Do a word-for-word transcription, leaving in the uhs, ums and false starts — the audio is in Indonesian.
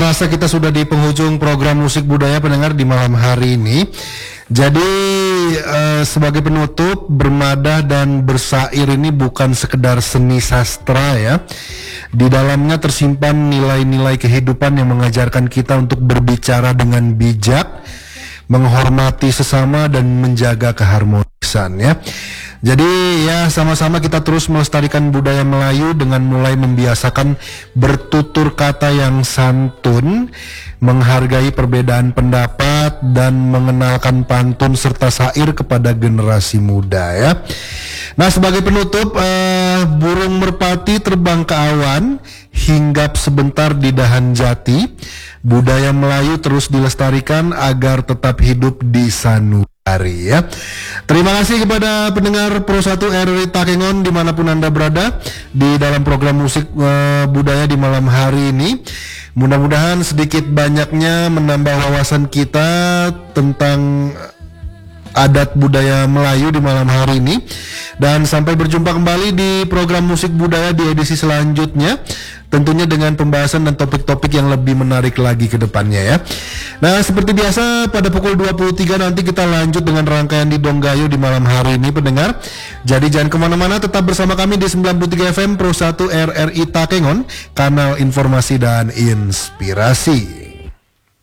terasa kita sudah di penghujung program musik budaya pendengar di malam hari ini. Jadi uh, sebagai penutup, bermadah dan bersair ini bukan sekedar seni sastra ya. Di dalamnya tersimpan nilai-nilai kehidupan yang mengajarkan kita untuk berbicara dengan bijak, menghormati sesama dan menjaga keharmonisan ya. Jadi ya sama-sama kita terus melestarikan budaya Melayu dengan mulai membiasakan bertutur kata yang santun, menghargai perbedaan pendapat dan mengenalkan pantun serta syair kepada generasi muda ya. Nah, sebagai penutup, uh, burung merpati terbang ke awan, hinggap sebentar di dahan jati. Budaya Melayu terus dilestarikan agar tetap hidup di sanubari ya. Terima kasih kepada pendengar Pro satu R R I Takengon dimanapun Anda berada di dalam program musik uh, budaya di malam hari ini. Mudah-mudahan sedikit banyaknya menambah wawasan kita tentang adat budaya Melayu di malam hari ini. Dan sampai berjumpa kembali di program musik budaya di edisi selanjutnya, tentunya dengan pembahasan dan topik-topik yang lebih menarik lagi ke depannya ya. Nah, seperti biasa pada pukul dua puluh tiga nanti kita lanjut dengan rangkaian di Donggayo di malam hari ini pendengar. Jadi jangan kemana-mana, tetap bersama kami di sembilan puluh tiga F M Pro satu R R I Takengon, kanal informasi dan inspirasi.